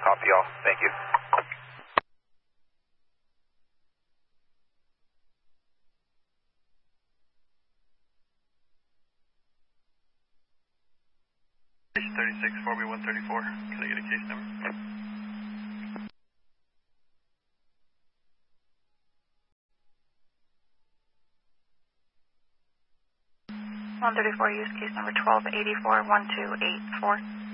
Copy all. Thank you. Station 36, 4B134. Can I get a case number? 134, use case number 1284-1284.